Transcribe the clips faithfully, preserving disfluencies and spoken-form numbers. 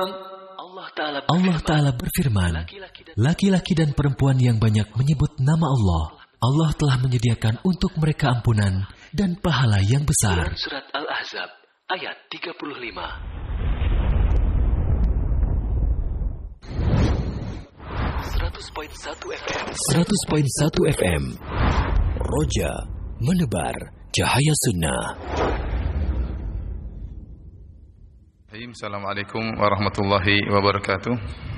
Allah Ta'ala berfirman, laki-laki dan perempuan yang banyak menyebut nama Allah, Allah telah menyediakan untuk mereka ampunan dan pahala yang besar. Surat Al-Ahzab ayat tiga puluh lima. seratus koma satu F M seratus koma satu F M Roja menebar cahaya sunnah. Assalamualaikum warahmatullahi wabarakatuh.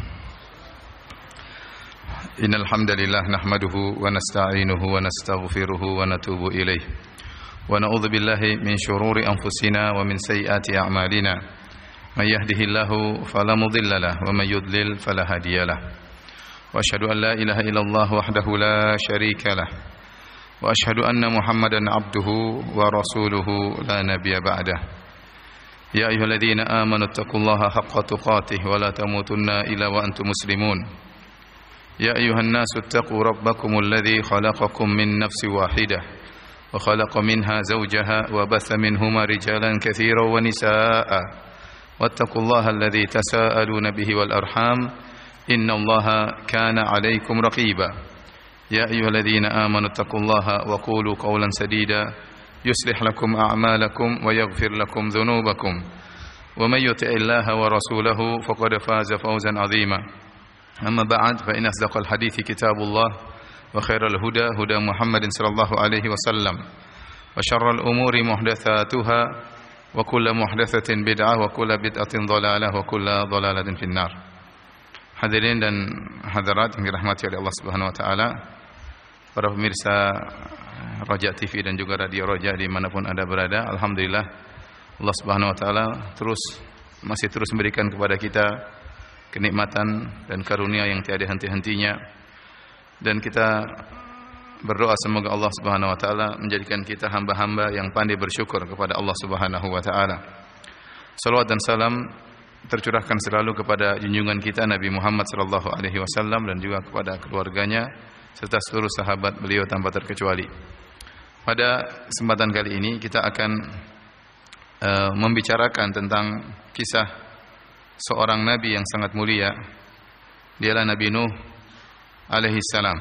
Innal hamdalillah nahmaduhu wa nasta'inuhu wa nastaghfiruhu wa natubu ilaih. Wa na'udzu billahi min syururi anfusina wa min sayyiati a'malina. May yahdihillahu fala mudilla lahu wa may yudlil fala hadiyalah. Wa asyhadu an la ilaha illallah wahdahu la syarika lah. Wa asyhadu anna Muhammadan abduhu wa rasuluhu la nabiyya ba'dah. Ya ayyuhalladzina amanu taqullaha haqqa tuqatih wa la tamutunna illa wa antum muslimun. Ya ayyuhan nasu taqu rabbakumul ladzi khalaqakum min nafsin wahidah wa khalaqa minha zawjaha wa batha minhuma rijalan katsiran wa nisaa'a. Wattaqullaha alladzi tasaaluna bihi wal arham innallaha kana 'alaykum raqiba. Ya ayyuhalladzina amanu taqullaha wa qulu qawlan sadida يصلح لكم أعمالكم ويغفر لكم ذنوبكم ومن يطع الله ورسوله فقد فاز فوزا عظيما أما بعد فإن أصدق الحديث كتاب الله وخير الهدى هدى محمد صلى الله عليه وسلم وشر الأمور محدثاتها وكل محدثة بدعة وكل بدعة ضلالة وكل ضلالة في النار. Hadirin dan hadirat yang dirahmati oleh Allah Subhanahu wa taala, para pemirsa Roja T V dan juga Radio Roja dimanapun Anda berada, alhamdulillah Allah Subhanahu wa taala terus masih terus memberikan kepada kita kenikmatan dan karunia yang tiada henti-hentinya, dan kita berdoa semoga Allah Subhanahu wa taala menjadikan kita hamba-hamba yang pandai bersyukur kepada Allah Subhanahu wa taala. Salawat dan salam tercurahkan selalu kepada junjungan kita Nabi Muhammad sallallahu alaihi wasallam dan juga kepada keluarganya serta seluruh sahabat beliau tanpa terkecuali. Pada kesempatan kali ini kita akan uh, membicarakan tentang kisah seorang nabi yang sangat mulia. Dialah Nabi Nuh alaihi salam,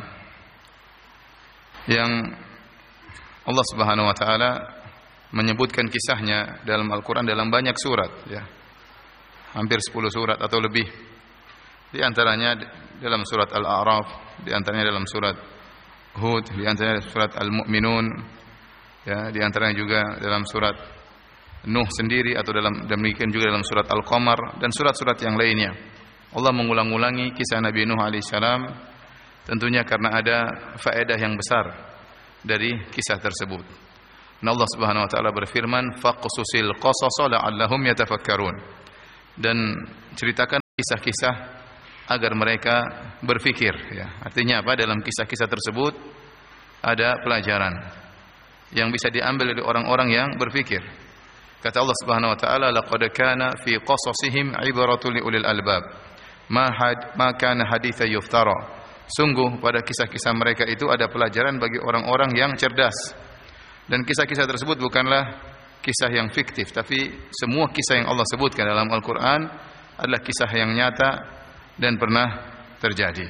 yang Allah Subhanahu wa taala menyebutkan kisahnya dalam Al-Qur'an dalam banyak surat, ya. Hampir sepuluh surat atau lebih. Di antaranya dalam surat Al-A'raf, di antaranya dalam surat Hud, di antaranya surat Al-Mu'minun, ya, di antaranya juga dalam surat Nuh sendiri, atau dalam demikian juga dalam surat Al-Qamar dan surat-surat yang lainnya. Allah mengulang-ulangi kisah Nabi Nuh alaihissalam tentunya karena ada faedah yang besar dari kisah tersebut. Dan Allah Subhanahu wa taala berfirman, faqsusil qasasa la'allahum yatafakkarun. Dan ceritakan kisah-kisah agar mereka berfikir, ya. Artinya apa? Dalam kisah-kisah tersebut ada pelajaran yang bisa diambil dari orang-orang yang berfikir. Kata Allah Subhanahu wa taala, laqad kana fi qasasihim ibaratun liulil albab ma had ma kana haditsa yuftara. Sungguh pada kisah-kisah mereka itu ada pelajaran bagi orang-orang yang cerdas. Dan kisah-kisah tersebut bukanlah kisah yang fiktif, tapi semua kisah yang Allah sebutkan dalam Al-Qur'an adalah kisah yang nyata dan pernah terjadi.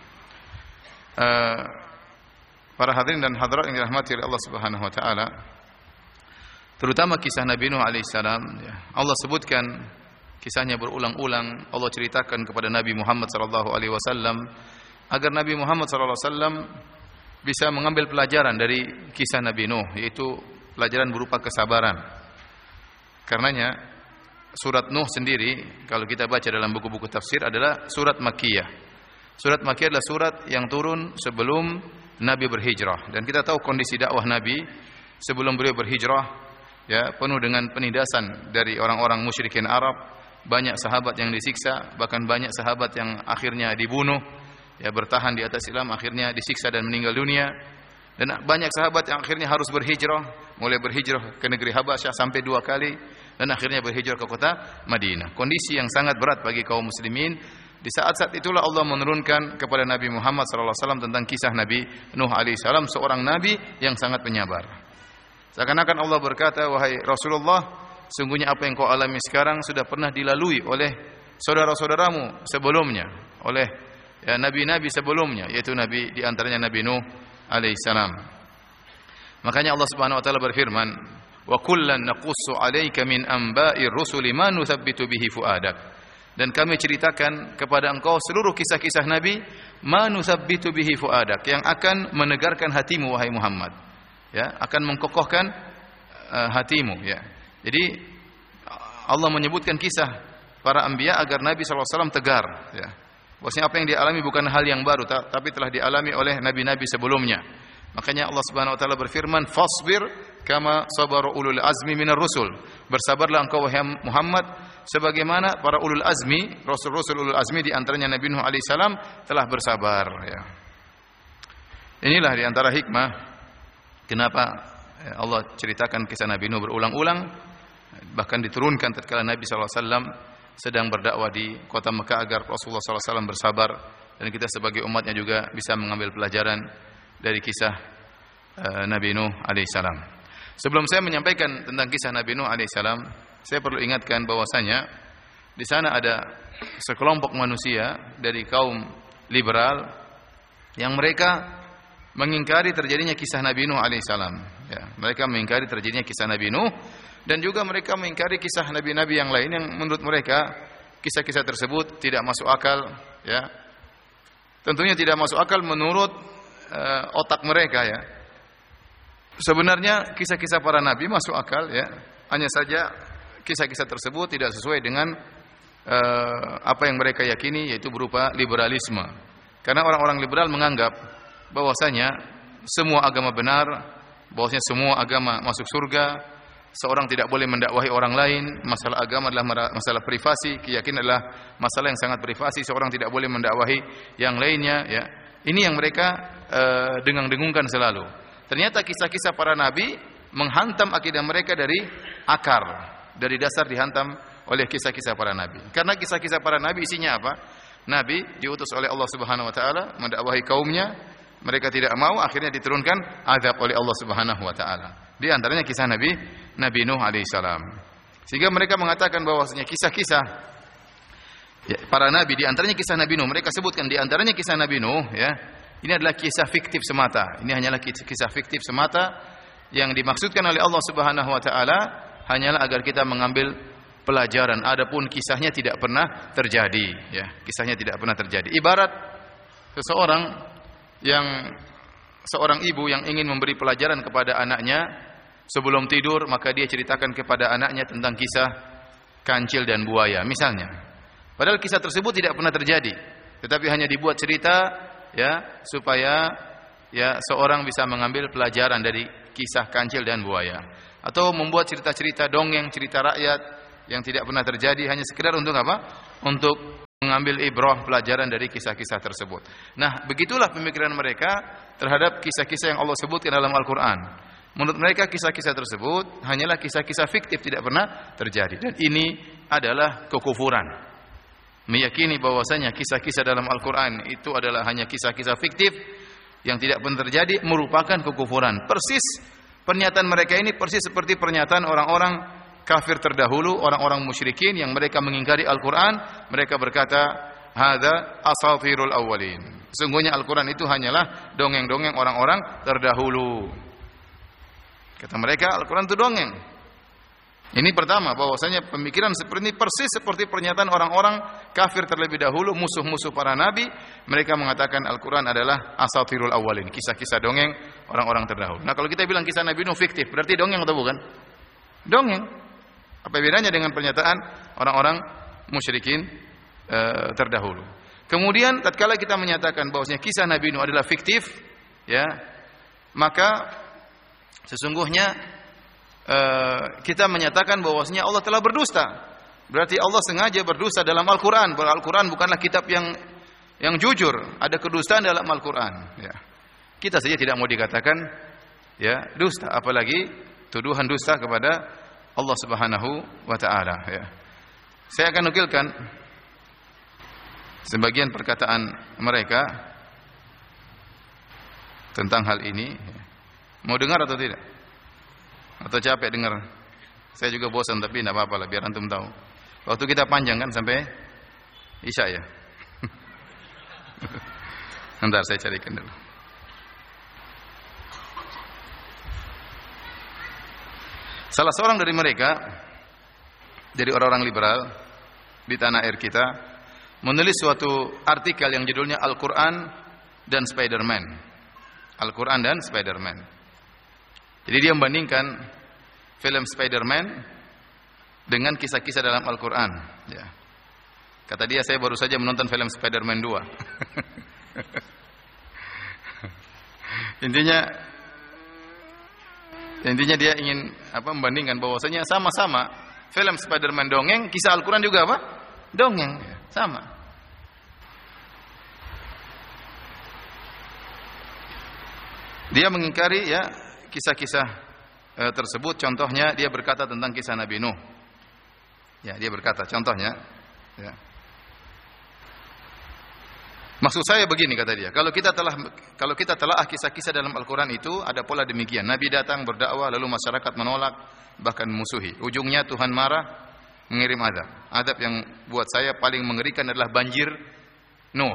Uh, para hadirin dan hadirat yang dirahmati oleh Allah Subhanahu wa taala, terutama kisah Nabi Nuh alaihissalam, ya, Allah sebutkan kisahnya berulang-ulang. Allah ceritakan kepada Nabi Muhammad sallallahu alaihi wasallam agar Nabi Muhammad sallallahu alaihi wasallam bisa mengambil pelajaran dari kisah Nabi Nuh, yaitu pelajaran berupa kesabaran. Karenanya surat Nuh sendiri kalau kita baca dalam buku-buku tafsir adalah surat Makkiyah. Surat Makkiyah adalah surat yang turun sebelum Nabi berhijrah, dan kita tahu kondisi dakwah Nabi sebelum beliau berhijrah, ya, penuh dengan penindasan dari orang-orang musyrikin Arab. Banyak sahabat yang disiksa, bahkan banyak sahabat yang akhirnya dibunuh, ya, bertahan di atas Islam akhirnya disiksa dan meninggal dunia. Dan banyak sahabat yang akhirnya harus berhijrah, mulai berhijrah ke negeri Habasyah sampai dua kali, dan akhirnya berhijrah ke kota Madinah. Kondisi yang sangat berat bagi kaum muslimin. Di saat-saat itulah Allah menurunkan kepada Nabi Muhammad sallallahu alaihi wasallam tentang kisah Nabi Nuh alaihissalam, seorang nabi yang sangat penyabar. Seakan-akan Allah berkata, wahai Rasulullah, sungguhnya apa yang kau alami sekarang sudah pernah dilalui oleh saudara-saudaramu sebelumnya, oleh ya, nabi-nabi sebelumnya, yaitu nabi di antaranya Nabi Nuh alaihissalam. Makanya Allah Subhanahu wa taala berfirman, "Wa kullan naqussu 'alaika min amba'ir rusuli ma nuthabbitu bihi fuadak." Dan kami ceritakan kepada engkau seluruh kisah-kisah nabi, ma nuthabbitu bihi fuadak, yang akan menegarkan hatimu wahai Muhammad. Ya, akan mengkokohkan uh, hatimu, ya. Jadi Allah menyebutkan kisah para anbiya agar Nabi sallallahu alaihi wasallam tegar, ya. Bahwasanya apa yang dialami bukan hal yang baru, tapi telah dialami oleh nabi-nabi sebelumnya. Makanya Allah Subhanahu wa taala berfirman, "Fasbir kama sabara ulul azmi minar rusul." Bersabarlah engkau wahai Muhammad sebagaimana para ulul azmi, rasul-rasul ulul azmi di antaranya Nabi Nuh alaihi salam telah bersabar, ya. Inilah di antara hikmah kenapa Allah ceritakan kisah Nabi Nuh berulang-ulang, bahkan diturunkan tatkala Nabi sallallahu alaihi wasallam sedang berdakwah di kota Mekah agar Rasulullah sallallahu alaihi wasallam bersabar, dan kita sebagai umatnya juga bisa mengambil pelajaran dari kisah uh, Nabi Nuh alaihissalam. Sebelum saya menyampaikan tentang kisah Nabi Nuh alaihissalam, saya perlu ingatkan bahwasanya di sana ada sekelompok manusia dari kaum liberal yang mereka mengingkari terjadinya kisah Nabi Nuh alaihissalam. Ya, mereka mengingkari terjadinya kisah Nabi Nuh, dan juga mereka mengingkari kisah nabi-nabi yang lain yang menurut mereka kisah-kisah tersebut tidak masuk akal. Ya, tentunya tidak masuk akal menurut Uh, otak mereka, ya. Sebenarnya kisah-kisah para nabi masuk akal, ya. Hanya saja kisah-kisah tersebut tidak sesuai dengan uh, apa yang mereka yakini, yaitu berupa liberalisme. Karena orang-orang liberal menganggap bahwasanya semua agama benar, bahwasanya semua agama masuk surga, seorang tidak boleh mendakwahi orang lain, masalah agama adalah masalah privasi, keyakinan adalah masalah yang sangat privasi, seorang tidak boleh mendakwahi yang lainnya, ya. Ini yang mereka uh, dengung-dengungkan selalu. Ternyata kisah-kisah para nabi menghantam akidah mereka dari akar, dari dasar dihantam oleh kisah-kisah para nabi. Karena kisah-kisah para nabi isinya apa? Nabi diutus oleh Allah Subhanahu wa taala mendakwahi kaumnya, mereka tidak mau, akhirnya diturunkan azab oleh Allah Subhanahu wa taala. Di antaranya kisah Nabi Nabi Nuh alaihissalam. Sehingga mereka mengatakan bahwasanya kisah-kisah ya, para nabi, di antaranya kisah Nabi Nuh, mereka sebutkan di antaranya kisah Nabi Nuh, ya. Ini adalah kisah fiktif semata. Ini hanyalah kisah fiktif semata yang dimaksudkan oleh Allah Subhanahu wa taala hanyalah agar kita mengambil pelajaran. Adapun kisahnya tidak pernah terjadi, ya. Kisahnya tidak pernah terjadi. Ibarat seseorang yang seorang ibu yang ingin memberi pelajaran kepada anaknya sebelum tidur, maka dia ceritakan kepada anaknya tentang kisah kancil dan buaya misalnya. Padahal kisah tersebut tidak pernah terjadi, tetapi hanya dibuat cerita, ya, supaya ya seorang bisa mengambil pelajaran dari kisah kancil dan buaya, atau membuat cerita-cerita dongeng, cerita rakyat yang tidak pernah terjadi hanya sekedar untuk apa? Untuk mengambil ibrah, pelajaran dari kisah-kisah tersebut. Nah, begitulah pemikiran mereka terhadap kisah-kisah yang Allah sebutkan dalam Al-Qur'an. Menurut mereka kisah-kisah tersebut hanyalah kisah-kisah fiktif, tidak pernah terjadi, dan ini adalah kekufuran. Meyakini bahwasanya kisah-kisah dalam Al-Qur'an itu adalah hanya kisah-kisah fiktif yang tidak pernah terjadi merupakan kekufuran. Persis pernyataan mereka ini persis seperti pernyataan orang-orang kafir terdahulu, orang-orang musyrikin yang mereka mengingkari Al-Qur'an. Mereka berkata, "Hadza asatirul awwalin." Sesungguhnya Al-Qur'an itu hanyalah dongeng-dongeng orang-orang terdahulu. Kata mereka, Al-Qur'an itu dongeng. Ini pertama, bahwasanya pemikiran seperti ini persis seperti pernyataan orang-orang kafir terlebih dahulu, musuh-musuh para nabi. Mereka mengatakan Al-Quran adalah asatirul awwalin, kisah-kisah dongeng orang-orang terdahulu. Nah, kalau kita bilang kisah Nabi Nuh fiktif, berarti dongeng atau bukan? Dongeng. Apa bedanya dengan pernyataan orang-orang musyrikin e, terdahulu? Kemudian tatkala kita menyatakan bahwasanya kisah Nabi Nuh adalah fiktif, ya, maka sesungguhnya kita menyatakan bahwasanya Allah telah berdusta. Berarti Allah sengaja berdusta dalam Al-Qur'an. Al-Qur'an bukanlah kitab yang yang jujur, ada kedustaan dalam Al-Qur'an, ya. Kita saja tidak mau dikatakan, ya, dusta, apalagi tuduhan dusta kepada Allah Subhanahu wa taala, ya. Saya akan nukilkan sebagian perkataan mereka tentang hal ini. Mau dengar atau tidak? Atau capek dengar? Saya juga bosan, tapi tidak apa-apa lah, biar antum tahu. Waktu kita panjang kan sampai Isya ya. Bentar saya carikan dulu. Salah seorang dari mereka, dari orang-orang liberal di tanah air kita, menulis suatu artikel yang judulnya Al-Quran dan Spider-Man. Al-Quran dan Spider-Man. Jadi dia membandingkan film Spider-Man dengan kisah-kisah dalam Al-Quran. Ya. Kata dia, saya baru saja menonton film Spider-Man dua. Intinya intinya dia ingin apa membandingkan bahwasanya sama-sama film Spider-Man dongeng, kisah Al-Quran juga apa? Dongeng, sama. Dia mengingkari ya kisah-kisah e, tersebut. Contohnya dia berkata tentang kisah Nabi Nuh. Ya, dia berkata contohnya ya. Maksud saya begini, kata dia, kalau kita telah kalau kita telah kisah-kisah dalam Al-Quran itu ada pola demikian. Nabi datang berdakwah lalu masyarakat menolak bahkan musuhi. Ujungnya Tuhan marah, mengirim azab. Azab yang buat saya paling mengerikan adalah banjir Nuh.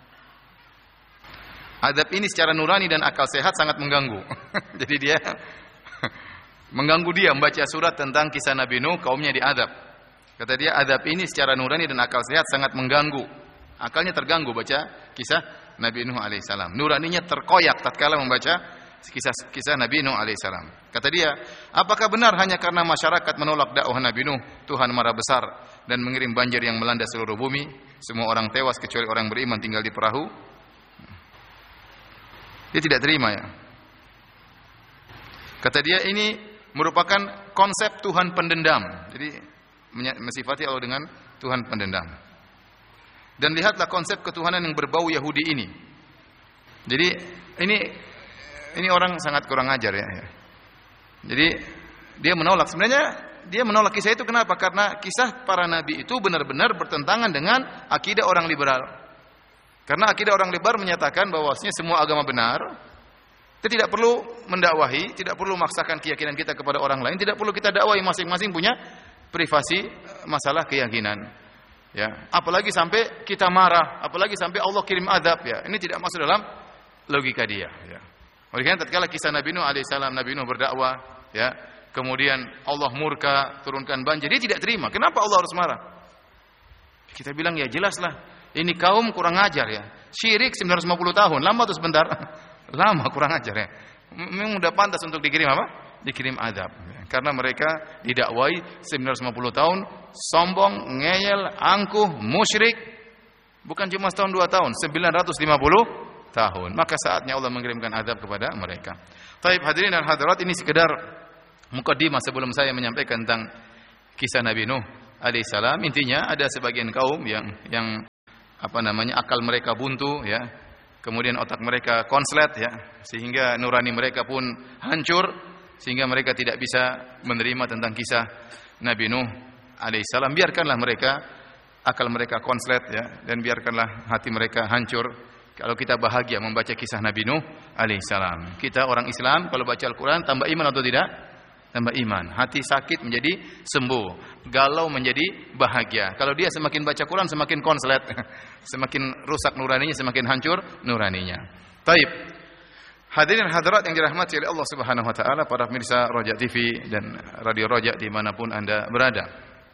Azab ini secara nurani dan akal sehat sangat mengganggu. Jadi dia mengganggu dia membaca surat tentang kisah Nabi Nuh, kaumnya diazab. Kata dia, azab ini secara nurani dan akal sehat sangat mengganggu. Akalnya terganggu baca kisah Nabi Nuh alaihissalam. Nuraninya terkoyak tatkala membaca kisah-kisah Nabi Nuh alaihissalam. Kata dia, apakah benar hanya karena masyarakat menolak dakwah Nabi Nuh, Tuhan marah besar dan mengirim banjir yang melanda seluruh bumi, semua orang tewas kecuali orang beriman tinggal di perahu? Dia tidak terima ya. Kata dia, ini merupakan konsep Tuhan pendendam. Jadi mensifati Allah dengan Tuhan pendendam. Dan lihatlah konsep ketuhanan yang berbau Yahudi ini. Jadi ini ini orang sangat kurang ajar ya. Jadi dia menolak, sebenarnya dia menolak kisah itu kenapa? Karena kisah para nabi itu benar-benar bertentangan dengan akidah orang liberal. Karena akidah orang liberal menyatakan bahwasanya semua agama benar. Kita tidak perlu mendakwahi, tidak perlu memaksakan keyakinan kita kepada orang lain, tidak perlu kita dakwahi, masing-masing punya privasi masalah keyakinan. Ya, apalagi sampai kita marah, apalagi sampai Allah kirim azab ya. Ini tidak masuk dalam logika dia ya. Oleh karena tatkala kisah Nabi Nuh alaihissalam, Nabi Nuh berdakwah ya, kemudian Allah murka, turunkan banjir, dia tidak terima. Kenapa Allah harus marah? Kita bilang ya jelaslah, ini kaum kurang ajar ya. Syirik sembilan ratus lima puluh tahun, lama tuh sebentar. Lama kurang ajar ya. Memang udah pantas untuk dikirim apa? Dikirim azab. Karena mereka didakwai sembilan ratus lima puluh tahun, sombong, ngeyel, angkuh, musyrik. Bukan cuma setahun dua tahun, sembilan ratus lima puluh tahun. Maka saatnya Allah mengirimkan azab kepada mereka. Taib hadirin dan hadirat, ini sekedar mukaddimah sebelum saya menyampaikan tentang kisah Nabi Nuh alaihissalam. Intinya ada sebagian kaum yang yang apa namanya akal mereka buntu ya. Kemudian otak mereka konslet ya, sehingga nurani mereka pun hancur, sehingga mereka tidak bisa menerima tentang kisah Nabi Nuh alaihissalam. Biarkanlah mereka akal mereka konslet ya, dan biarkanlah hati mereka hancur. Kalau kita bahagia membaca kisah Nabi Nuh alaihissalam. Kita orang Islam kalau baca Al-Quran tambah iman atau tidak? Tambah iman. Hati sakit menjadi sembuh, galau menjadi bahagia. Kalau dia semakin baca Quran semakin konslet, semakin rusak nuraninya, semakin hancur nuraninya. Taib. Hadirin hadirat yang dirahmati oleh Allah Subhanahu wa taala, para pemirsa Roja T V dan Radio Roja dimanapun Anda berada.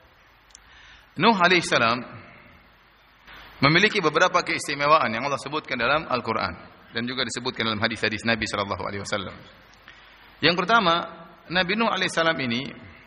Nuh alaihissalam memiliki beberapa keistimewaan yang Allah sebutkan dalam Al-Quran dan juga disebutkan dalam hadis-hadis Nabi sallallahu alaihi wasallam. Yang pertama, Nabi Nuh alaihissalam ini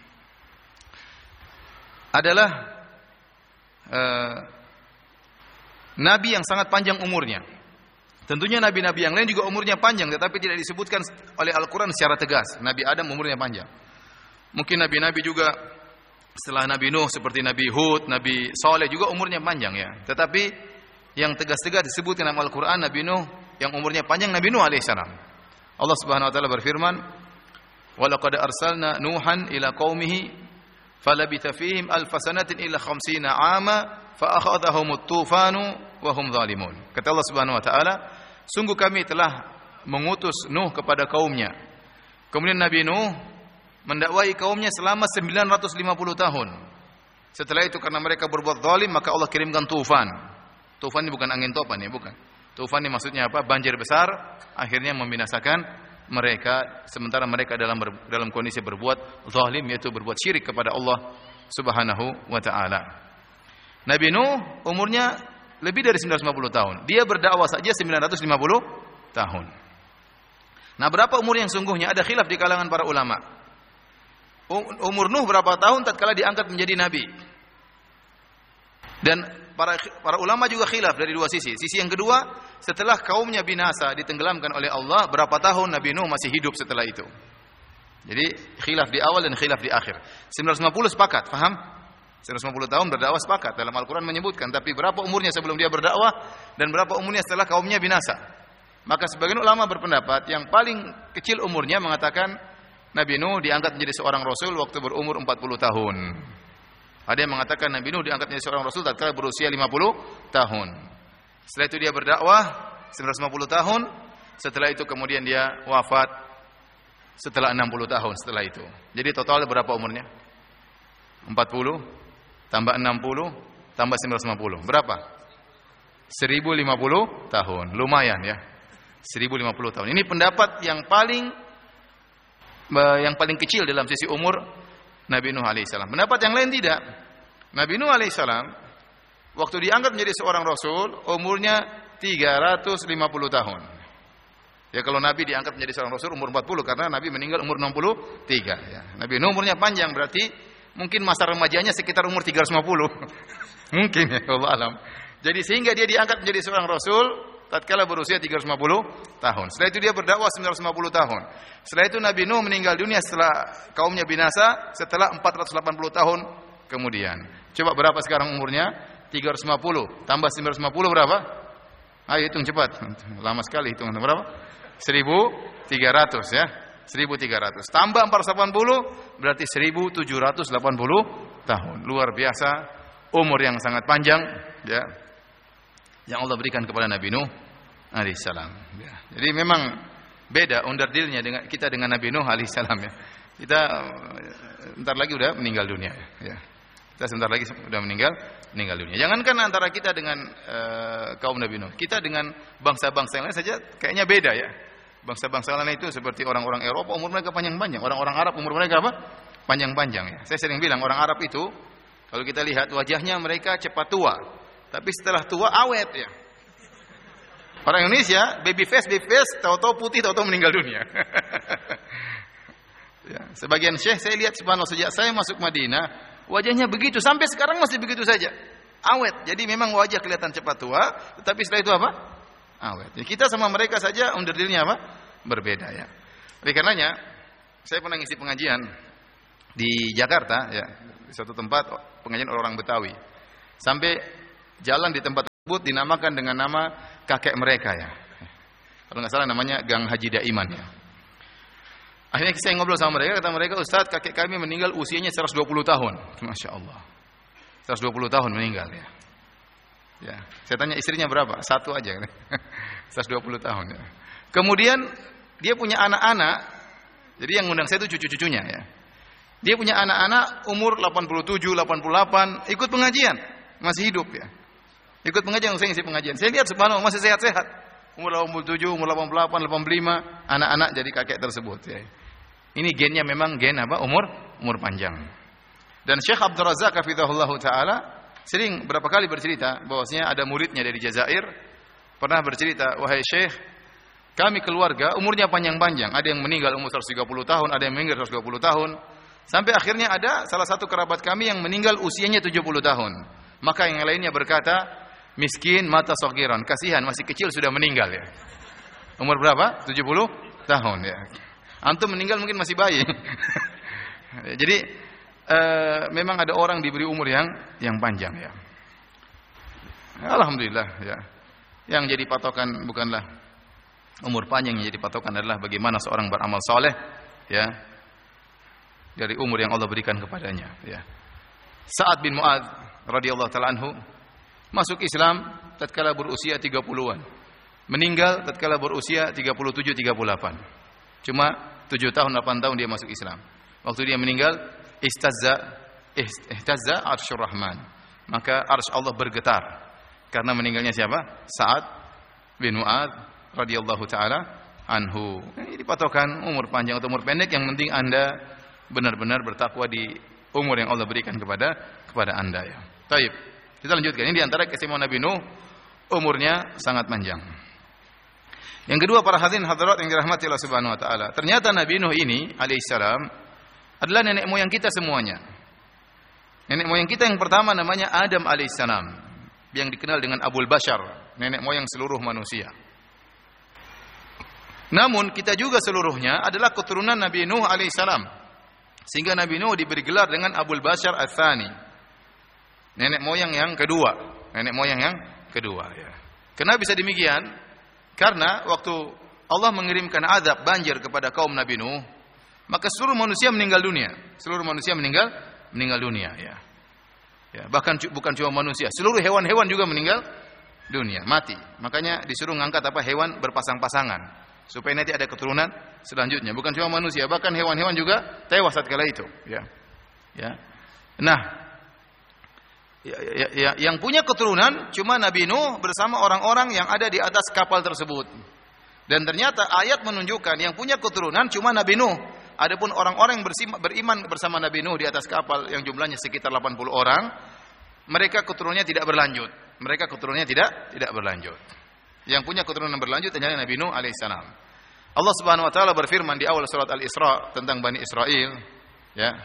adalah uh, nabi yang sangat panjang umurnya. Tentunya nabi-nabi yang lain juga umurnya panjang, tetapi tidak disebutkan oleh Al-Quran secara tegas. Nabi Adam umurnya panjang. Mungkin nabi-nabi juga setelah Nabi Nuh seperti Nabi Hud, Nabi Saleh juga umurnya panjang ya. Tetapi yang tegas-tegas disebutkan dalam Al-Quran Nabi Nuh yang umurnya panjang Nabi Nuh alaihissalam. Allah Subhanahu wa taala berfirman, "Wa laqad arsalna Nuhan ila qaumihi falabitha fihim alf sanatin illa khamsina 'ama fa akhadhahumut tufanu wa hum zalimun." Kata Allah Subhanahu wa taala, sungguh kami telah mengutus Nuh kepada kaumnya. Kemudian Nabi Nuh mendakwai kaumnya selama sembilan ratus lima puluh tahun. Setelah itu karena mereka berbuat zalim, maka Allah kirimkan tufan. Tufan ini bukan angin topan ya, bukan. Tufan ini maksudnya apa? Banjir besar, akhirnya membinasakan mereka sementara mereka dalam ber, dalam kondisi berbuat zalim, yaitu berbuat syirik kepada Allah Subhanahu wa taala. Nabi Nuh umurnya lebih dari sembilan ratus lima puluh tahun. Dia berdakwah saja sembilan ratus lima puluh tahun. Nah, berapa umur yang sungguhnya? Ada khilaf di kalangan para ulama. Umur Nuh berapa tahun tatkala diangkat menjadi nabi? Dan para para ulama juga khilaf dari dua sisi. Sisi yang kedua, setelah kaumnya binasa ditenggelamkan oleh Allah, berapa tahun Nabi Nuh masih hidup setelah itu? Jadi khilaf di awal dan khilaf di akhir. sembilan ratus lima puluh sepakat, paham? sembilan ratus lima puluh tahun berdakwah sepakat. Dalam Al-Quran menyebutkan, tapi berapa umurnya sebelum dia berdakwah dan berapa umurnya setelah kaumnya binasa? Maka sebagian ulama berpendapat yang paling kecil umurnya mengatakan Nabi Nuh diangkat menjadi seorang rasul waktu berumur empat puluh tahun. Ada yang mengatakan Nabi Nuh diangkat menjadi seorang rasul tatkala berusia lima puluh tahun. Setelah itu dia berdakwah sembilan ratus lima puluh tahun. Setelah itu kemudian dia wafat setelah enam puluh tahun setelah itu. Jadi total berapa umurnya? empat puluh tambah enam puluh tambah sembilan ratus lima puluh. Berapa? seribu lima puluh tahun. Lumayan ya. seribu lima puluh tahun. Ini pendapat yang paling yang paling kecil dalam sisi umur Nabi Nuh alaihissalam. Pendapat yang lain tidak. Nabi Nuh alaihissalam waktu diangkat menjadi seorang rasul umurnya tiga ratus lima puluh tahun. Ya, kalau Nabi diangkat menjadi seorang rasul umur empat puluh karena Nabi meninggal umur enam puluh tiga ya. Nabi Nuh umurnya panjang, berarti mungkin masa remajanya sekitar umur tiga ratus lima puluh. Mungkin ya, Allah alam. Jadi sehingga dia diangkat menjadi seorang rasul tatkala berusia tiga ratus lima puluh tahun. Setelah itu dia berdakwah sembilan ratus lima puluh tahun. Setelah itu Nabi Nuh meninggal dunia setelah kaumnya binasa setelah empat ratus delapan puluh tahun kemudian. Coba berapa sekarang umurnya? tiga ratus lima puluh tambah sembilan ratus lima puluh berapa? Ayo hitung cepat. Lama sekali hitung. Berapa? seribu tiga ratus ya. seribu tiga ratus tambah empat ratus delapan puluh berarti seribu tujuh ratus delapan puluh tahun. Luar biasa umur yang sangat panjang ya, yang Allah berikan kepada Nabi Nuh alaihissalam. Ya. Jadi memang beda underdealnya dengan kita dengan Nabi Nuh alaihissalam ya. Kita entar lagi udah meninggal dunia ya. Kita sebentar lagi udah meninggal meninggal dunia. Jangankan antara kita dengan uh, kaum Nabi Nuh, kita dengan bangsa-bangsa yang lain saja kayaknya beda ya. Bangsa-bangsa lain itu seperti orang-orang Eropa umur mereka panjang-panjang, orang-orang Arab umur mereka apa? Panjang-panjang ya. Saya sering bilang orang Arab itu kalau kita lihat wajahnya mereka cepat tua, tapi setelah tua awet ya. Orang Indonesia baby face baby face, tahu-tahu putih, tahu-tahu meninggal dunia. Ya, sebagian syekh saya lihat subhanallah sejak saya masuk Madinah, wajahnya begitu sampai sekarang masih begitu saja. Awet. Jadi memang wajah kelihatan cepat tua, tetapi setelah itu apa? Awet. Jadi kita sama mereka saja underdealnya apa? Berbeda ya. Oleh karenanya saya pernah ngisi pengajian di Jakarta ya, di suatu tempat pengajian orang Betawi. Sampai jalan di tempat tersebut dinamakan dengan nama kakek mereka ya. Kalau nggak salah namanya Gang Haji Daiman ya. Akhirnya saya ngobrol sama mereka, kata mereka, Ustaz, kakek kami meninggal usianya seratus dua puluh tahun. Masya Allah. seratus dua puluh tahun meninggal ya. Ya, saya tanya istrinya berapa? Satu aja. seratus dua puluh tahun ya. Kemudian dia punya anak-anak. Jadi yang ngundang saya itu cucu-cucunya ya. Dia punya anak-anak umur delapan puluh tujuh, delapan puluh delapan, ikut pengajian, masih hidup ya. Ikut pengajian, saya ngisi pengajian. Saya lihat subhanallah masih sehat-sehat. Umur delapan puluh tujuh, umur delapan puluh delapan, delapan puluh lima, anak-anak jadi kakek tersebut ya. Ini gennya memang gen apa? Umur umur panjang. Dan Syekh Abdul Razak hafizahullah taala sering berapa kali bercerita bahwasanya ada muridnya dari Jazair pernah bercerita, "Wahai Syekh, kami keluarga umurnya panjang-panjang. Ada yang meninggal umur seratus tiga puluh tahun, ada yang meninggal seratus dua puluh tahun. Sampai akhirnya ada salah satu kerabat kami yang meninggal usianya tujuh puluh tahun. Maka yang lainnya berkata, miskin mata sogiron, kasihan masih kecil sudah meninggal ya. Umur berapa? tujuh puluh tahun ya. Antum meninggal mungkin masih bayi." Jadi e, memang ada orang diberi umur yang yang panjang ya. Alhamdulillah ya. Yang jadi patokan bukanlah umur panjang, yang jadi patokan adalah bagaimana seorang beramal saleh ya. Dari umur yang Allah berikan kepadanya ya. Sa'ad bin Mu'adz radhiyallahu taala anhu masuk Islam tatkala berusia tiga puluhan. Meninggal tatkala berusia tiga puluh tujuh tiga puluh delapan. Cuma tujuh tahun delapan tahun dia masuk Islam. Waktu dia meninggal istazza ihtazza arsyur rahman, maka arsy Allah bergetar karena meninggalnya siapa? Sa'ad bin Mu'adz radhiyallahu taala anhu. Ini patokan umur panjang atau umur pendek, yang penting Anda benar-benar bertakwa di umur yang Allah berikan kepada kepada Anda ya. Baik, kita lanjutkan. Ini di antara keistimewaan Nabi Nuh, umurnya sangat panjang. Yang kedua, para hadirin hadirat yang dirahmati Allah Subhanahu wa taala, ternyata Nabi Nuh ini alaihissalam adalah nenek moyang kita semuanya. Nenek moyang kita yang pertama namanya Adam alaihissalam, yang dikenal dengan Abul Bashar, nenek moyang seluruh manusia. Namun kita juga seluruhnya adalah keturunan Nabi Nuh alaihissalam, sehingga Nabi Nuh diberi gelar dengan Abul Bashar Ats-Tsani, nenek moyang yang kedua, nenek moyang yang kedua ya. Kenapa bisa demikian? Karena waktu Allah mengirimkan azab banjir kepada kaum Nabi Nuh, maka seluruh manusia meninggal dunia. Seluruh manusia meninggal meninggal dunia ya. Ya, bahkan bukan cuma manusia, seluruh hewan-hewan juga meninggal dunia, mati. Makanya disuruh ngangkat apa? Hewan berpasang-pasangan supaya nanti ada keturunan selanjutnya. Bukan cuma manusia, bahkan hewan-hewan juga tewas tatkala itu ya. Ya. Nah, Ya, ya, ya, yang punya keturunan cuma Nabi Nuh bersama orang-orang yang ada di atas kapal tersebut. Dan ternyata ayat menunjukkan yang punya keturunan cuma Nabi Nuh. Adapun orang-orang yang beriman bersama Nabi Nuh di atas kapal yang jumlahnya sekitar delapan puluh orang, mereka keturunannya tidak berlanjut. Mereka keturunannya tidak tidak berlanjut. Yang punya keturunan berlanjut adalah Nabi Nuh alaihissalam. Allah Subhanahu wa taala berfirman di awal surat Al-Isra tentang Bani Israel, ya.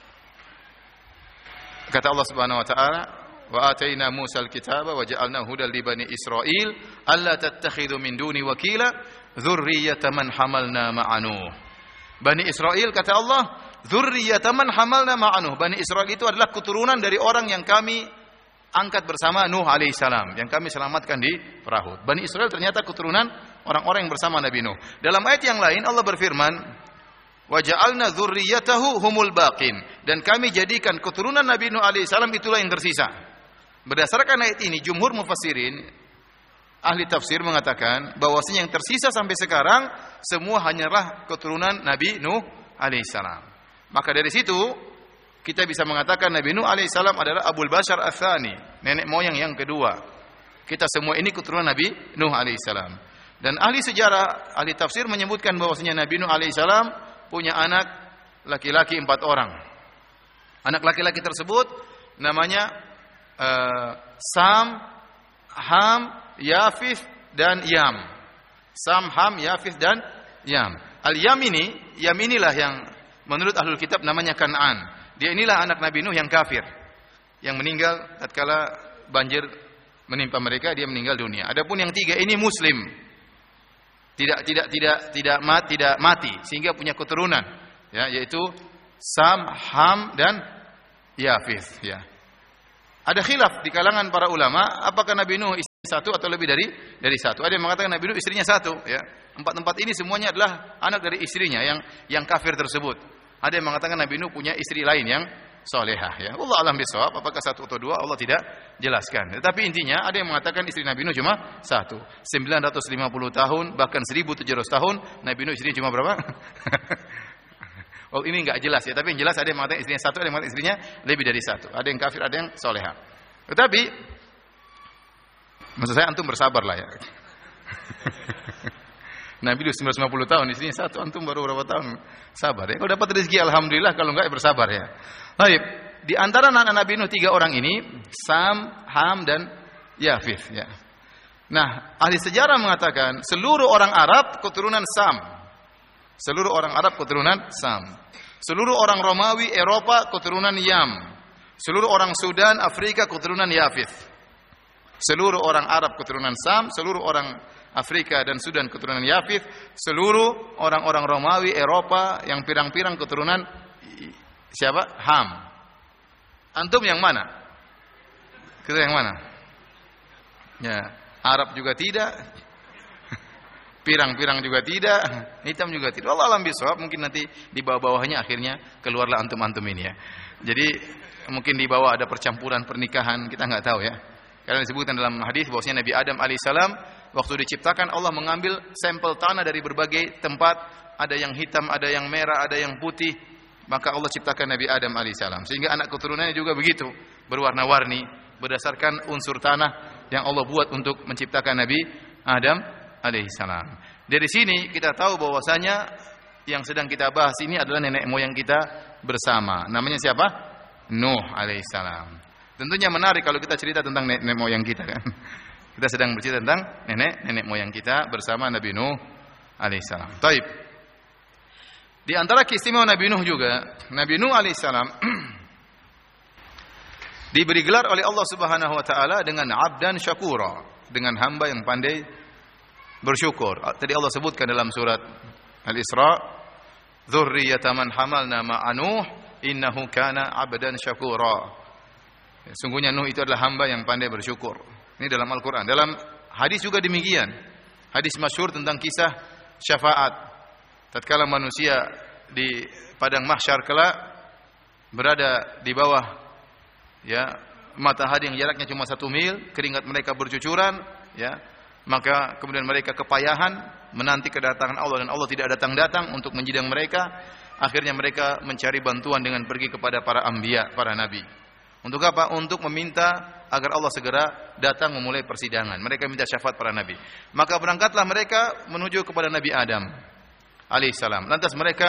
Kata Allah Subhanahu wa taala, "Wa ataina Musa al-kitaba wa ja'alnahu hudan li bani Israil alla tattakhidhu min duni wakila dzurriyyata man hamalna ma'a Nuh." Bani Israel, kata Allah, dzurriyyata man hamalna ma'a Nuh. Bani Israel itu adalah keturunan dari orang yang kami angkat bersama Nuh alaihissalam, yang kami selamatkan di perahu. Bani Israel ternyata keturunan orang-orang yang bersama Nabi Nuh. Dalam ayat yang lain Allah berfirman, wa ja'alna dzurriyyatahu humul baqin, dan kami jadikan keturunan Nabi Nuh alaihissalam itulah yang tersisa. Berdasarkan ayat ini, jumhur mufassirin, ahli tafsir mengatakan bahwasanya yang tersisa sampai sekarang semua hanyalah keturunan Nabi Nuh alaihissalam. Maka dari situ kita bisa mengatakan Nabi Nuh alaihissalam adalah Abul Bashar Ats-Tsani, nenek moyang yang kedua. Kita semua ini keturunan Nabi Nuh alaihissalam. Dan ahli sejarah, ahli tafsir menyebutkan bahwasanya Nabi Nuh alaihissalam punya anak laki-laki empat orang. Anak laki-laki tersebut namanya uh, Sam, Ham, Yafith, dan Yam. Sam, Ham, Yafith, dan Yam. Al-Yam ini, Yam inilah yang menurut ahlul kitab namanya Kan'an. Dia inilah anak Nabi Nuh yang kafir, yang meninggal tatkala banjir menimpa mereka, dia meninggal dunia. Adapun yang tiga ini Muslim. Tidak tidak tidak tidak mati, tidak mati sehingga punya keturunan ya, yaitu Sam, Ham, dan Yafith ya. Ada khilaf di kalangan para ulama apakah Nabi Nuh istri satu atau lebih dari dari satu. Ada yang mengatakan Nabi Nuh istrinya satu ya. Empat-empat ini semuanya adalah anak dari istrinya yang yang kafir tersebut. Ada yang mengatakan Nabi Nuh punya istri lain yang solehah ya. Allah alam bisawab, apakah satu atau dua Allah tidak jelaskan. Tetapi intinya ada yang mengatakan istri Nabi Nuh cuma satu. sembilan ratus lima puluh tahun bahkan seribu tujuh ratus tahun Nabi Nuh istrinya cuma berapa? Oh ini enggak jelas ya, tapi yang jelas ada yang mengatakan istrinya satu, ada yang mengatakan istrinya lebih dari satu. Ada yang kafir, ada yang solehah. Tetapi maksud saya antum bersabar lah ya. Nabi Nuh sembilan ratus lima puluh tahun, istrinya satu, antum baru berapa tahun? Sabar ya. Kalau dapat rezeki alhamdulillah, kalau enggak ya bersabar ya. Baik, di antara anak Nabi Nuh tiga orang ini Sam, Ham, dan Yafith ya. Nah, ahli sejarah mengatakan seluruh orang Arab keturunan Sam. Seluruh orang Arab keturunan Sam. Seluruh orang Romawi Eropa keturunan Yam. Seluruh orang Sudan Afrika keturunan Yafith. Seluruh orang Arab keturunan Sam, seluruh orang Afrika dan Sudan keturunan Yafith, seluruh orang-orang Romawi Eropa yang pirang-pirang keturunan siapa? Ham. Antum yang mana? Kita yang mana? Ya, Arab juga tidak. Pirang-pirang juga tidak, hitam juga tidak. Allah alam bisawab, mungkin nanti di bawah-bawahnya akhirnya keluarlah antum-antum ini ya. Jadi mungkin di bawah ada percampuran pernikahan, kita enggak tahu ya. Karena disebutkan dalam hadis bahwasanya Nabi Adam alaihissalam waktu diciptakan Allah mengambil sampel tanah dari berbagai tempat, ada yang hitam, ada yang merah, ada yang putih, maka Allah ciptakan Nabi Adam alaihissalam. Sehingga anak keturunannya juga begitu, berwarna-warni berdasarkan unsur tanah yang Allah buat untuk menciptakan Nabi Adam alaihissalam. Dari sini kita tahu bahwasanya yang sedang kita bahas ini adalah nenek moyang kita bersama. Namanya siapa? Nuh alaihissalam. Tentunya menarik kalau kita cerita tentang nenek moyang kita kan. Kita sedang bercerita tentang nenek nenek moyang kita bersama Nabi Nuh alaihissalam. Taib. Di antara keistimewaan Nabi Nuh juga, Nabi Nuh alaihissalam diberi gelar oleh Allah Subhanahu wa taala dengan abdan syakura, dengan hamba yang pandai bersyukur. Tadi Allah sebutkan dalam surat Al-Isra, dzurriyyata man hamalna ma'a Nuh innahu kana abdan syakura. Sungguhnya Nuh itu adalah hamba yang pandai bersyukur. Ini dalam Al-Qur'an. Dalam hadis juga demikian. Hadis masyhur tentang kisah syafaat. Tatkala manusia di padang mahsyar kelak berada di bawah ya matahari yang jaraknya cuma satu mil, keringat mereka bercucuran, ya, maka kemudian mereka kepayahan menanti kedatangan Allah dan Allah tidak datang-datang untuk menyidang mereka. Akhirnya mereka mencari bantuan dengan pergi kepada para anbiya, para nabi. Untuk apa? Untuk meminta agar Allah segera datang memulai persidangan. Mereka minta syafaat para nabi. Maka berangkatlah mereka menuju kepada Nabi Adam alaihissalam. Lantas mereka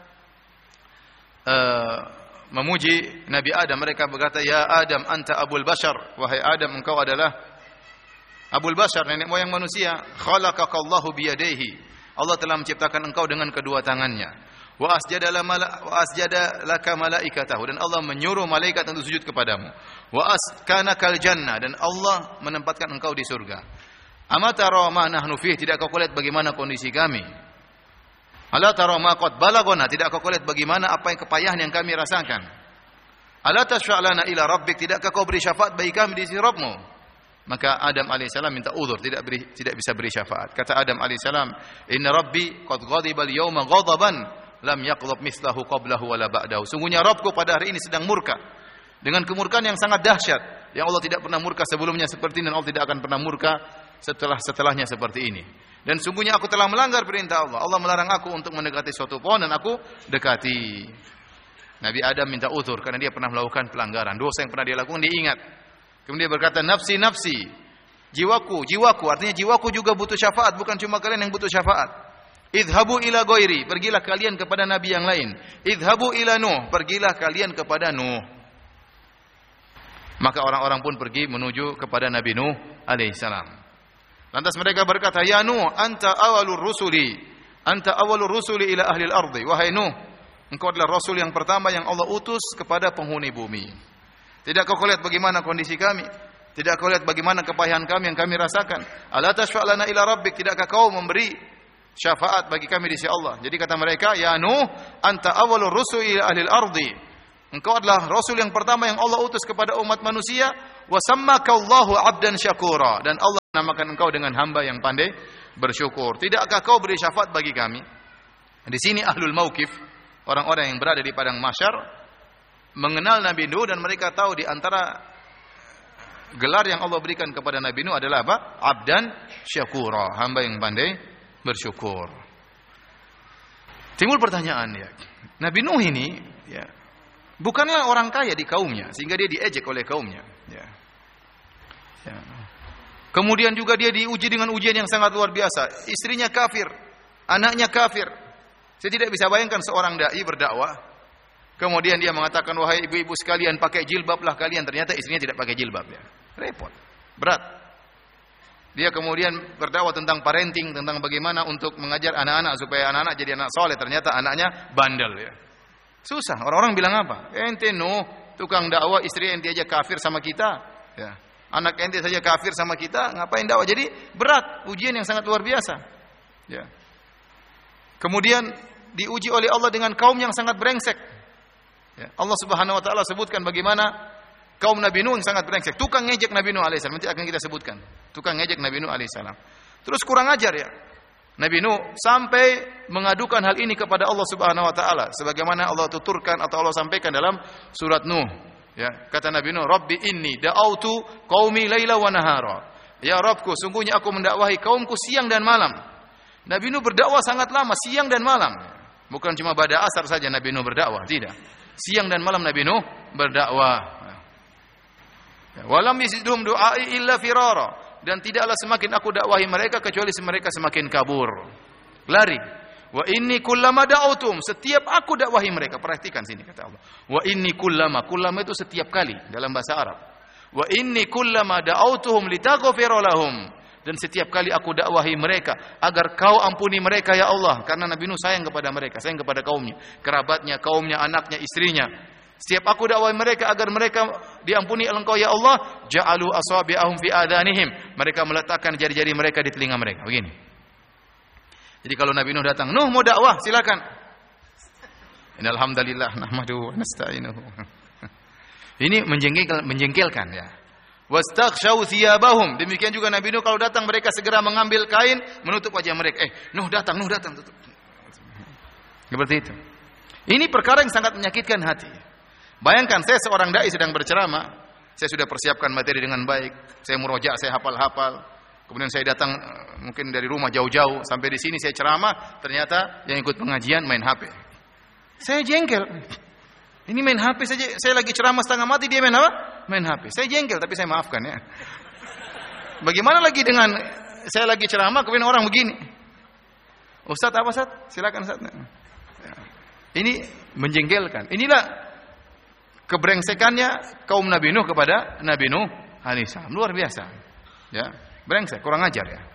uh, memuji Nabi Adam. Mereka berkata, "Ya Adam, anta abul bashar." Wahai Adam, engkau adalah abul bashar, nenek moyang manusia. Khalaqakallahu biyadaihi. Allah telah menciptakan engkau dengan kedua tangannya. Wa asjada wa asjada laka malaikatahu, dan Allah menyuruh malaikat untuk sujud kepadamu. Wa askanakal jannah, dan Allah menempatkan engkau di surga. Amatara ma nahnu fihi, tidak kau lihat bagaimana kondisi kami? Ala tara ma qad balagona, tidak kau lihat bagaimana apa yang kepayahan yang kami rasakan? Ala tashfa'lana ila rabbik, tidakkah kau beri syafaat bagi kami di sisi Rabbmu? Maka Adam alaihissalam minta uzur, tidak beri, tidak bisa beri syafaat. Kata Adam alaihissalam, "Inna rabbi qad ghadiba al-yawma ghadaban lam yaqdhab mislahu qablahu wala ba'dahu." Sungguhnya Rabbku pada hari ini sedang murka dengan kemurkaan yang sangat dahsyat, yang Allah tidak pernah murka sebelumnya seperti ini dan Allah tidak akan pernah murka setelah setelahnya seperti ini. Dan sungguhnya aku telah melanggar perintah Allah. Allah melarang aku untuk mendekati suatu pohon dan aku dekati. Nabi Adam minta uzur karena dia pernah melakukan pelanggaran. Dosa yang pernah dia lakukan dia ingat. Kemudian dia berkata, "Nafsi, nafsi." Jiwaku, jiwaku. Artinya jiwaku juga butuh syafaat, bukan cuma kalian yang butuh syafaat. Idhabu ila ghairi, pergilah kalian kepada nabi yang lain. Idhabu ila Nuh, pergilah kalian kepada Nuh. Maka orang-orang pun pergi menuju kepada Nabi Nuh alaihissalam. Lantas mereka berkata, "Ya Nuh, anta awalur rusuli, anta awalur rusuli ila ahli al-ardi." Wahai Nuh, engkau adalah rasul yang pertama yang Allah utus kepada penghuni bumi. Tidak kau lihat bagaimana kondisi kami? Tidak kau lihat bagaimana kepayahan kami yang kami rasakan? Ala tashfa'lana ila rabbik, tidakkah kau memberi syafaat bagi kami di sisi Allah? Jadi kata mereka, "Ya Nuh, anta awalur rusuli ila ahli al-ardi." Engkau adalah rasul yang pertama yang Allah utus kepada umat manusia. Wa sammakallahu 'abdan syakura, dan Allah namakan engkau dengan hamba yang pandai bersyukur. Tidakkah kau beri syafaat bagi kami? Di sini ahlul mauqif, orang-orang yang berada di padang mahsyar, mengenal Nabi Nuh dan mereka tahu di antara gelar yang Allah berikan kepada Nabi Nuh adalah apa? Abdan syakura, hamba yang pandai bersyukur. Timbul pertanyaan ya, Nabi Nuh ini ya bukanlah orang kaya di kaumnya sehingga dia diejek oleh kaumnya. Ya. Ya. Kemudian juga dia diuji dengan ujian yang sangat luar biasa. Istrinya kafir, anaknya kafir. Saya tidak bisa bayangkan seorang dai berdakwah, kemudian dia mengatakan, "Wahai ibu-ibu sekalian, pakai jilbablah kalian." Ternyata istrinya tidak pakai jilbab ya. Repot, berat. Dia kemudian berdakwah tentang parenting, tentang bagaimana untuk mengajar anak-anak supaya anak-anak jadi anak soleh. Ternyata anaknya bandel ya. Susah. Orang-orang bilang apa? Ente Nuh, tukang dakwah, istri ente aja kafir sama kita. Ya. Anak ente saja kafir sama kita, ngapain dakwah? Jadi berat, ujian yang sangat luar biasa. Ya. Kemudian diuji oleh Allah dengan kaum yang sangat brengsek. Ya. Allah Subhanahu wa taala sebutkan bagaimana kaum Nabi Nuh yang sangat brengsek. Tukang ngejek Nabi Nuh alaihissalam, nanti akan kita sebutkan. Tukang ngejek Nabi Nuh alaihissalam. Terus kurang ajar ya. Nabi Nuh sampai mengadukan hal ini kepada Allah Subhanahu wa taala sebagaimana Allah tuturkan atau Allah sampaikan dalam surat Nuh. Ya, kata Nabi Nuh, "Rabbi inni da'autu qaumi laila wa nahara." Ya Rabbku, sungguhnya aku mendakwahi kaumku siang dan malam. Nabi Nuh berdakwah sangat lama, siang dan malam. Bukan cuma pada asar saja Nabi Nuh berdakwah, tidak. Siang dan malam Nabi Nuh berdakwah. Walam yazidhum du'ai illa firara, dan tidaklah semakin aku dakwahi mereka kecuali mereka semakin kabur, lari. Wa inni kullama da'utum, setiap aku dakwahi mereka. Perhatikan sini kata Allah. Wa inni kullama, kullama itu setiap kali dalam bahasa Arab. Wa inni kullama da'utuhum litaghfira lahum, dan setiap kali aku dakwahi mereka agar kau ampuni mereka ya Allah, karena Nabi Nuh sayang kepada mereka, sayang kepada kaumnya, kerabatnya, kaumnya, anaknya, istrinya. Setiap aku dakwahi mereka agar mereka diampuni oleh Engkau ya Allah, ja'alu asabi'ahum fi adhanihim, mereka meletakkan jari-jari mereka di telinga mereka. Begini. Jadi kalau Nabi Nuh datang, Nuh mau dakwah, silakan. Innal hamdalillah nahmaduhu wa nasta'inuhu. Ini menjengkel, menjengkelkan ya. Wastaghshaw thiyabahum. Demikian juga Nabi Nuh kalau datang mereka segera mengambil kain menutup wajah mereka. Eh, Nuh datang, Nuh datang, tutup. Seperti itu. Ini perkara yang sangat menyakitkan hati. Bayangkan saya seorang dai sedang berceramah, saya sudah persiapkan materi dengan baik, saya murojaah, saya hafal-hafal. Kemudian saya datang mungkin dari rumah jauh-jauh sampai di sini saya ceramah, ternyata yang ikut pengajian main H P. Saya jengkel. Ini main H P saja, saya lagi ceramah setengah mati dia main apa? Main H P. Saya jengkel tapi saya maafkan ya. Bagaimana lagi dengan saya lagi ceramah kemudian orang begini? Ustaz apa Ustaz? Silakan Ustaz. Ini menjengkelkan. Inilah kebrengsekannya kaum Nabi Nuh kepada Nabi Nuh alaihissalam. Luar biasa. Ya. Brengsek, kurang ajar ya.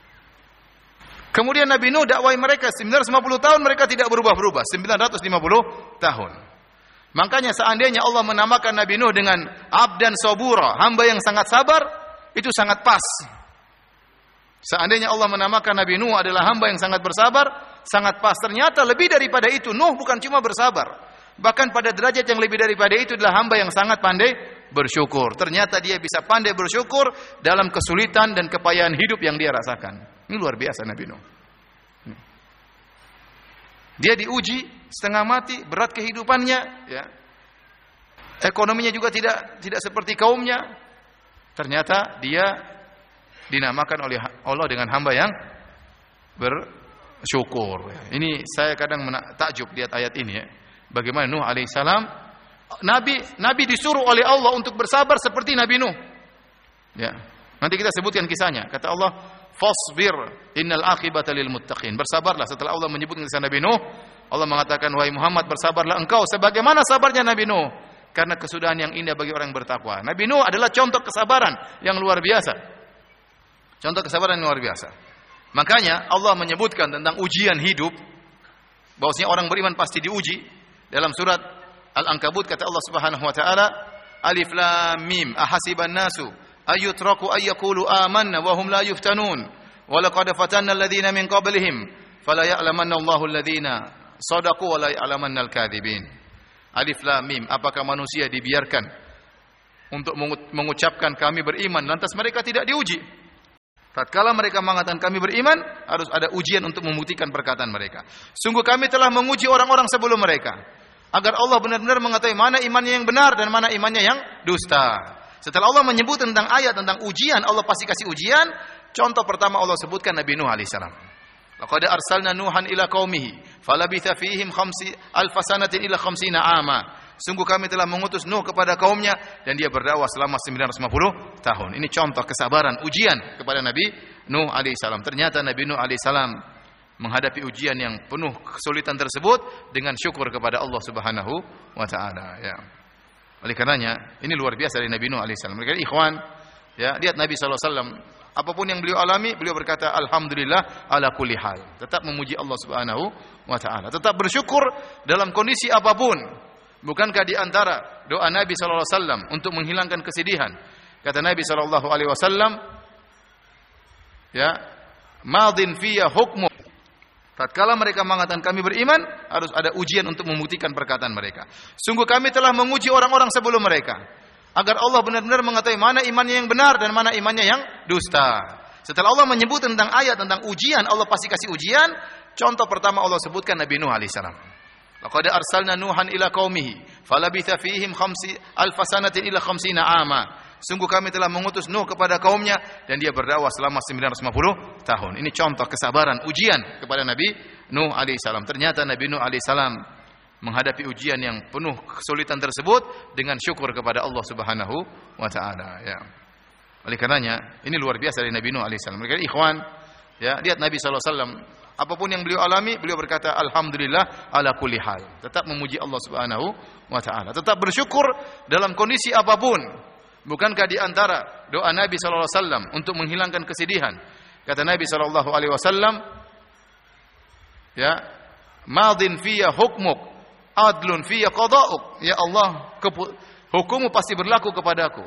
Kemudian Nabi Nuh dakwai mereka sembilan ratus lima puluh tahun, mereka tidak berubah-berubah, sembilan ratus lima puluh tahun. Makanya seandainya Allah menamakan Nabi Nuh dengan abdan sabura, hamba yang sangat sabar, itu sangat pas. Seandainya Allah menamakan Nabi Nuh adalah hamba yang sangat bersabar, sangat pas. Ternyata lebih daripada itu, Nuh bukan cuma bersabar, bahkan pada derajat yang lebih daripada itu adalah hamba yang sangat pandai bersyukur. Ternyata dia bisa pandai bersyukur dalam kesulitan dan kepayahan hidup yang dia rasakan. Ini luar biasa Nabi Nuh. Dia diuji setengah mati, berat kehidupannya, ya. Ekonominya juga tidak tidak seperti kaumnya. Ternyata dia dinamakan oleh Allah dengan hamba yang bersyukur. Ini saya kadang takjub lihat ayat ini ya. Bagaimana Nuh alaihissalam, Nabi Nabi disuruh oleh Allah untuk bersabar seperti Nabi Nuh. Ya. Nanti kita sebutkan kisahnya. Kata Allah, "Fasbir innal aqibata lil muttaqin." Bersabarlah. Setelah Allah menyebutkan kisah Nabi Nuh, Allah mengatakan, "Wahai Muhammad, bersabarlah engkau sebagaimana sabarnya Nabi Nuh, karena kesudahan yang indah bagi orang yang bertakwa." Nabi Nuh adalah contoh kesabaran yang luar biasa. Contoh kesabaran yang luar biasa. Makanya Allah menyebutkan tentang ujian hidup, bahwasanya orang beriman pasti diuji. Dalam surat Al-Ankabut kata Allah Subhanahu wa taala, Alif Lam Mim, ahasiban nasu ayyutraku ayyaqulu amanna wa hum la yuftanun, wa laqad fatanna alladhina min qablihim, fala ya'lamanna Allahu alladhina shadaqu wa la ya'lamanna al-kadzibin. Alif Lam Mim, apakah manusia dibiarkan untuk mengucapkan kami beriman lantas mereka tidak diuji? Tatkala mereka mengatakan kami beriman, harus ada ujian untuk membuktikan perkataan mereka. Sungguh kami telah menguji orang-orang sebelum mereka, agar Allah benar-benar mengetahui mana imannya yang benar dan mana imannya yang dusta. Setelah Allah menyebut tentang ayat tentang ujian, Allah pasti kasih ujian. Contoh pertama Allah sebutkan Nabi Nuh alaihissalam. Laqad arsalna Nuhan ila qaumihi falabitha fihim khamsi alf sanatin ila khamsina ama. Sungguh kami telah mengutus Nuh kepada kaumnya dan dia berdakwah selama sembilan ratus lima puluh tahun. Ini contoh kesabaran, ujian kepada Nabi Nuh alaihissalam. Ternyata Nabi Nuh alaihissalam menghadapi ujian yang penuh kesulitan tersebut dengan syukur kepada Allah Subhanahu wa taala ya. Oleh karenanya ini luar biasa dari Nabi Nuh alaihissalam. Mereka ikhwan ya, lihat Nabi sallallahu alaihi wasallam, apapun yang beliau alami, beliau berkata alhamdulillah ala kulli hal. Tetap memuji Allah Subhanahu wa taala, tetap bersyukur dalam kondisi apapun. Bukankah di antara doa Nabi sallallahu alaihi wasallam untuk menghilangkan kesedihan? Kata Nabi sallallahu alaihi wasallam ya, madin fiyya hukmu. Tatkala mereka mengatakan kami beriman, harus ada ujian untuk membuktikan perkataan mereka. Sungguh kami telah menguji orang-orang sebelum mereka, agar Allah benar-benar mengetahui mana imannya yang benar dan mana imannya yang dusta. Setelah Allah menyebut tentang ayat tentang ujian, Allah pasti kasih ujian. Contoh pertama Allah sebutkan Nabi Nuh alaihissalam. Laqad arsalna Nuhan ila qaumihi falabitha fihim khamsi alf sanatin ila khamsina ama. Sungguh kami telah mengutus Nuh kepada kaumnya dan dia berdakwah selama sembilan ratus lima puluh tahun. Ini contoh kesabaran, ujian kepada Nabi Nuh alaihissalam. Ternyata Nabi Nuh alaihissalam menghadapi ujian yang penuh kesulitan tersebut dengan syukur kepada Allah Subhanahu wa taala, ya. Oleh karenanya, ini luar biasa dari Nabi Nuh alaihissalam. Mereka ikhwan, ya, lihat Nabi sallallahu alaihi wasallam, apapun yang beliau alami, beliau berkata alhamdulillah ala kulli hal. Tetap memuji Allah Subhanahu wa taala, tetap bersyukur dalam kondisi apapun. Bukankah di antara doa Nabi sallallahu alaihi wasallam untuk menghilangkan kesedihan? Kata Nabi sallallahu alaihi wasallam, ya, madin fiyya hukmuk, adlun fiyya qada'uk. Ya Allah, hukummu pasti berlaku kepadaku.